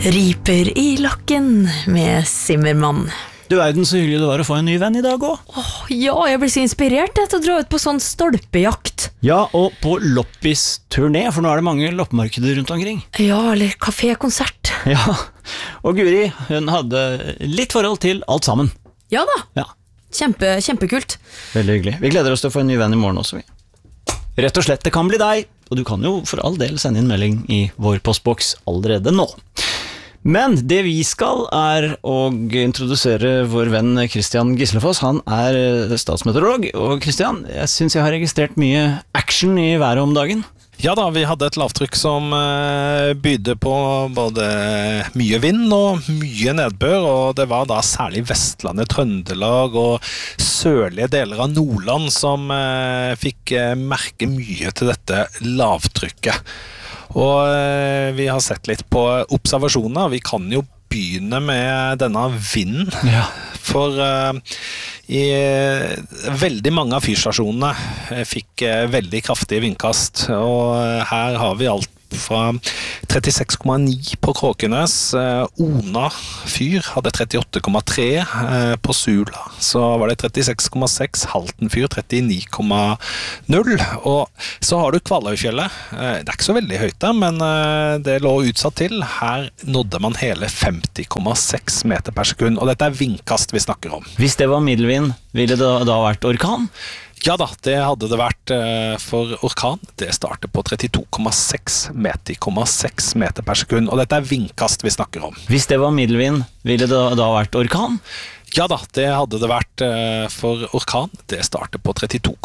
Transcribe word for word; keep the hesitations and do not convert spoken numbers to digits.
Riper i lakken med Simmermann. Du verden så hyggelig det var å få en ny venn i dag også. Åh, ja, jeg blir så inspirert til å dra ut på sånn stolpejakt. Ja, og på loppis-turné, for nå er det mange loppemarkeder rundt omkring. Ja, eller kafékonsert. Ja, og Guri, hun hadde litt forhold til alt sammen. Ja da, Ja, Kjempe, kjempekult. veldig hyggelig. Vi gleder oss til å få en ny venn i morgen også, vi. Rett og slett, det kan bli deg, og du kan jo for all del sende inn melding i vår postboks allerede nå. Men det vi skal er å introdusere vår venn Christian Gislefoss. Han er statsmeteorolog, og Christian, jeg synes jeg har registrert mye action i været om dagen. Ja da, vi hadde et lavtrykk som eh, bydde på både mye vind og mye nedbør, og det var da særlig Vestlandet, Trøndelag og sørlige deler av Nordland som eh, fikk eh, merke mye til dette lavtrykket. Og eh, vi har sett litt på observasjoner. Vi kan jo begynne med denne vinden, Ja. for eh, i eh, veldig mange av fyrstasjonene eh, fikk eh, veldig kraftige vindkast, og eh, her har vi alt fra trettiseks komma ni på Kråkenes. eh, Ona fyr hadde trettiåtte komma tre, eh, på Sula så var det trettiseks komma seks, Halten fyr trettini komma null, og så har du Kvaløyfjellet. eh, Det er ikke så veldig høyt der, men eh, det lå utsatt til. Her nådde man hele femti komma seks meter per sekund, og dette er vindkast vi snakker om. Hvis det var middelvind, ville det da vært orkan? Ja da, det hadde det vært eh, for orkan. Det starter på trettito komma seks meter per sekund, og dette er vindkast vi snakker om. Hvis det var middelvind, ville det da vært orkan? Ja da, det hadde det vært eh, for orkan. Det starter på trettito